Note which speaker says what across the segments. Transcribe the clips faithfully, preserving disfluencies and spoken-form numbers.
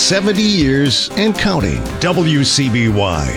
Speaker 1: seventy years and counting. W C B Y.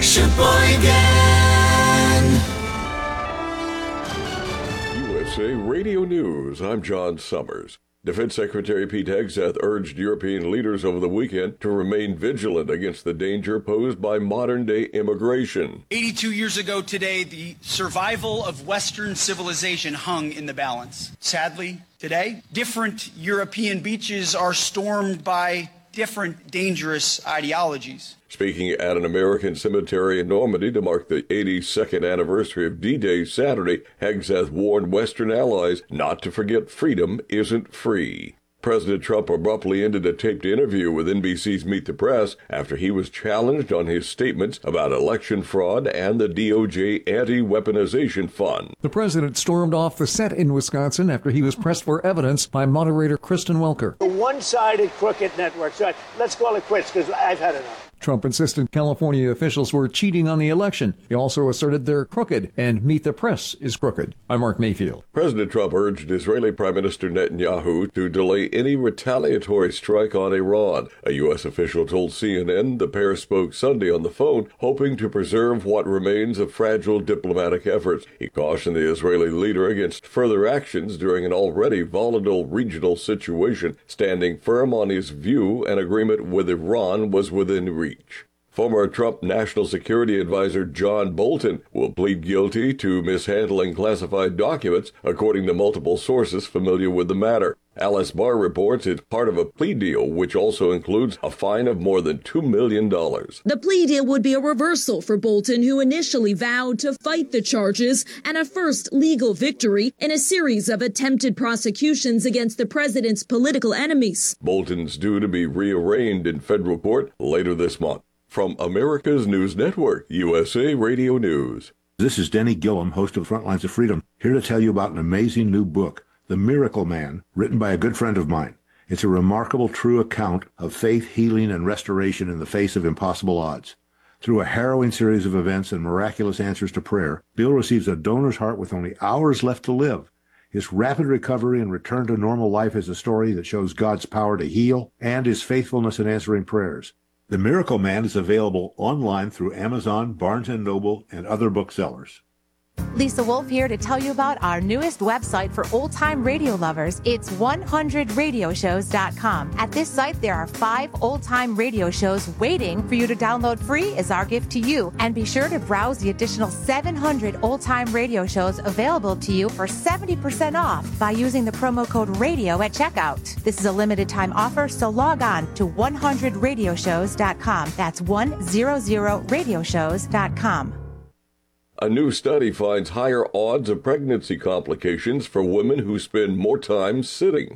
Speaker 2: U S A Radio News, I'm John Summers. Defense Secretary Pete Hegseth urged European leaders over the weekend to remain vigilant against the danger posed by modern-day immigration.
Speaker 3: eighty-two years ago today, the survival of Western civilization hung in the balance. Sadly, today, different European beaches are stormed by different dangerous ideologies.
Speaker 2: Speaking at an American cemetery in Normandy to mark the eighty-second anniversary of D-Day Saturday, Hegseth warned Western allies not to forget freedom isn't free. President Trump abruptly ended a taped interview with N B C's Meet the Press after he was challenged on his statements about election fraud and the D O J anti-weaponization fund.
Speaker 4: The president stormed off the set in Wisconsin after he was pressed for evidence by moderator Kristen Welker.
Speaker 5: A one-sided crooked network. So let's call it quits because I've had enough.
Speaker 4: Trump insisted California officials were cheating on the election. He also asserted they're crooked and Meet the Press is crooked. I'm Mark Mayfield.
Speaker 2: President Trump urged Israeli Prime Minister Netanyahu to delay any retaliatory strike on Iran. A U S official told C N N the pair spoke Sunday on the phone, hoping to preserve what remains of fragile diplomatic efforts. He cautioned the Israeli leader against further actions during an already volatile regional situation, standing firm on his view an agreement with Iran was within reach. Former Trump National Security Advisor John Bolton will plead guilty to mishandling classified documents, according to multiple sources familiar with the matter. Alice Barr reports it's part of a plea deal, which also includes a fine of more than two million dollars.
Speaker 6: The plea deal would be a reversal for Bolton, who initially vowed to fight the charges, and a first legal victory in a series of attempted prosecutions against the president's political enemies.
Speaker 2: Bolton's due to be rearraigned in federal court later this month. From America's News Network, U S A Radio News.
Speaker 7: This is Denny Gillum, host of Frontlines of Freedom, here to tell you about an amazing new book, The Miracle Man, written by a good friend of mine. It's a remarkable, true account of faith, healing, and restoration in the face of impossible odds. Through a harrowing series of events and miraculous answers to prayer, Bill receives a donor's heart with only hours left to live. His rapid recovery and return to normal life is a story that shows God's power to heal and his faithfulness in answering prayers. The Miracle Man is available online through Amazon, Barnes and Noble, and other booksellers.
Speaker 8: Lisa Wolf here to tell you about our newest website for old-time radio lovers. It's one hundred radio shows dot com. At this site, there are five old-time radio shows waiting for you to download free as our gift to you. And be sure to browse the additional seven hundred old-time radio shows available to you for seventy percent off by using the promo code RADIO at checkout. This is a limited-time offer, so log on to one hundred radio shows dot com. That's one hundred radio shows dot com.
Speaker 2: A new study finds higher odds of pregnancy complications for women who spend more time sitting.